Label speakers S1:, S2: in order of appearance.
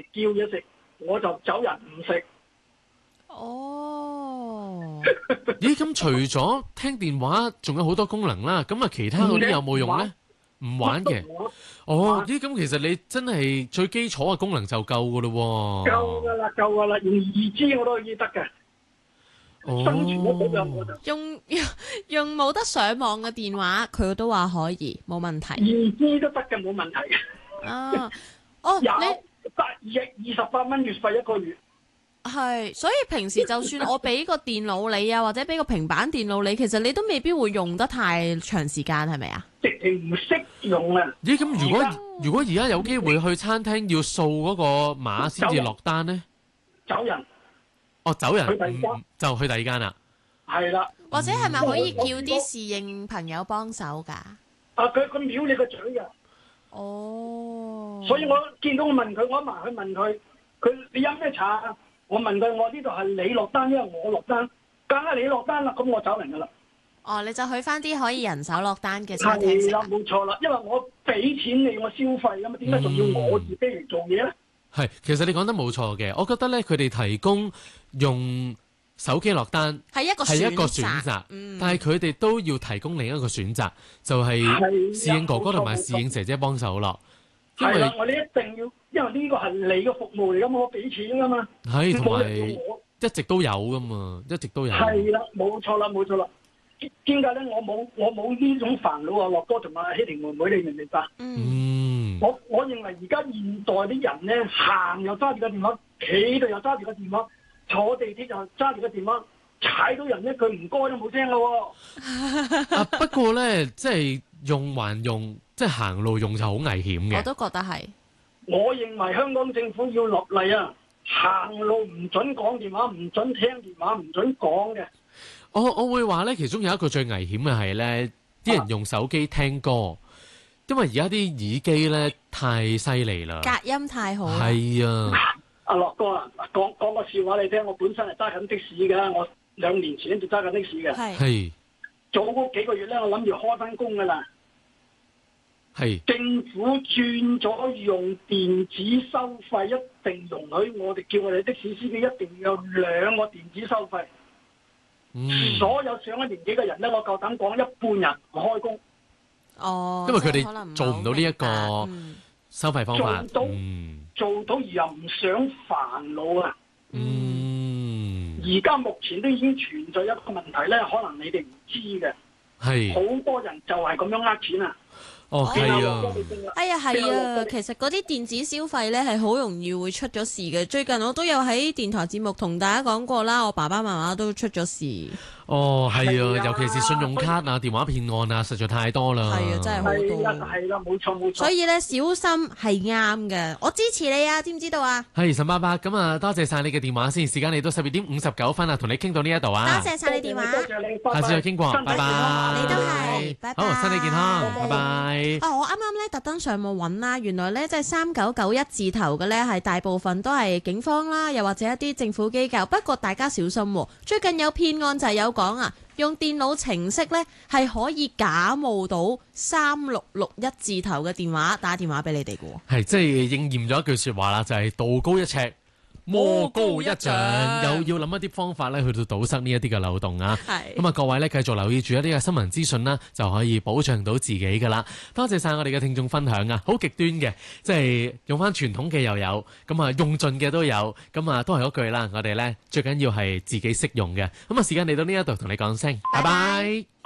S1: 叫嘢食，我就走人唔食。
S2: 哦，
S3: 咦，咁除咗聽電話，仲有好多功能啦。咁啊，其他嗰啲有冇用咧？唔玩嘅。哦，咦，咁其實你真係最基礎嘅功能就夠噶咯喎。
S1: 夠噶啦，夠噶啦，用2G我都可以得嘅。生存得到嘅我就
S2: 用冇得上網嘅電話，佢都話可以冇問題。
S1: 2G 都得嘅，冇問題嘅。
S2: 啊，哦，
S1: 有
S2: 你
S1: 28蚊月費一個月。
S2: 係，所以平時就算我俾個電腦你啊，或者俾個平板電腦你，其實你都未必會用得太長時間，係咪啊？
S1: 直情唔識用啊！
S3: 咦，咁如果而家有機會去餐廳要掃嗰個碼先至落單咧？
S1: 走人。
S3: 哦，走人
S1: 去第二間
S3: 就去第二間啦。
S1: 係啦。
S2: 或者係咪可以叫啲侍應朋友幫手㗎？
S1: 啊，佢秒你個嘴㗎。
S2: 哦。
S1: 所以我見到我問佢，我一埋去問佢，你飲咩茶啊？我問佢，我呢度係你落單，因為我落單，梗係你落單啦，咁我走人㗎啦。
S2: 哦，你就去翻啲可以人手落單嘅餐廳食。
S1: 係啦，冇錯啦，因為我俾錢你，我消費㗎嘛，點解仲要我自己嚟做嘢咧？
S3: 係，其實你講得冇錯嘅，我覺得咧佢哋提供用手機落單
S2: 係一個
S3: 選擇，但係佢哋都要提供另一個選擇，就係侍應哥哥同埋侍應姐姐幫手咯。
S1: 係啦，我哋一定要，因為呢個係你嘅服務嚟㗎嘛，我俾錢㗎嘛。
S3: 係，同埋一直都有㗎嘛，一直都有。
S1: 係啦，冇錯啦，冇錯啦。點解咧？我冇呢種煩惱啊！樂哥同埋希婷妹妹，你明唔明白？我認為而家現代啲人咧，行又揸住個電話，企度又揸住個電話，坐地鐵又揸住個電話，踩到人一句唔該都冇聲咯喎。
S3: 不過咧，即係用還用，即係行路用就好危險嘅。
S2: 我都覺得係。
S1: 我認為香港政府要落例啊，行路唔準講電話，唔準聽電話，唔準講嘅。
S3: 我會話咧，其中有一個最危險嘅係咧，啲人用手機聽歌，因為而家啲耳機咧太犀利啦，
S2: 隔音太好。
S3: 係啊，
S1: 阿樂哥啊，講個笑話你聽，我本身係揸緊的士㗎，我2年前就揸緊的士嘅。
S3: 係。
S1: 早嗰幾個月咧，我諗住開翻工㗎啦。
S3: 係。
S1: 政府轉咗用電子收費，一定容許我哋叫我哋的士司機一定要有2個電子收費。所有上一年紀嘅人咧，我夠膽講一半人唔開工。
S2: 哦，
S3: 因為佢哋做唔到呢一個收費方法，
S1: 做到而又唔想煩惱啊。而家目前都已經存在一個問題咧，可能你哋唔知嘅，
S3: 係
S1: 好多人就係咁樣呃錢啊。
S3: 哦，係啊。
S2: 哎呀，係啊，其實嗰啲電子消費咧係好容易會出咗事嘅。最近我都有喺電台節目同大家講過啦，我爸爸媽媽都出咗事。
S3: 哦，係啊，尤其是信用卡啊、電話騙案啊，實在太多啦。
S2: 係啊，真係好多。
S1: 係啦，冇錯冇錯。
S2: 所以咧，小心係啱嘅。我支持你啊，知唔知道啊？
S3: 係陳伯伯，咁啊，多謝晒你嘅電話先。時間嚟到12:59啦，同你傾到呢一度啊。
S2: 多謝晒你電話，
S1: 多謝你，
S3: 下次再傾過，拜拜。
S2: 你都係，拜拜。
S3: 好，身體健康，拜拜。
S2: 我啱啱咧特登上網揾啦，原來咧即係3991字頭嘅咧係大部分都係警方啦，又或者一啲政府機構。不過大家小心喎，最近有騙案就係有講啊，用電腦程式咧係可以假冒到3661字頭嘅電話打電話俾你哋嘅喎。
S3: 係，即係應驗咗一句説話啦，就係道高一尺，魔高一丈，又要諗一啲方法咧，去到堵塞呢一啲嘅漏洞啊！咁啊，各位咧繼續留意住一啲嘅新聞資訊啦，就可以保障到自己噶啦。多謝晒我哋嘅聽眾分享啊！好極端嘅，即係用翻傳統嘅又有，咁啊用盡嘅都有，咁啊都係嗰句啦。我哋咧最緊要係自己識用嘅。咁啊，時間嚟到呢一度同你講聲，拜拜。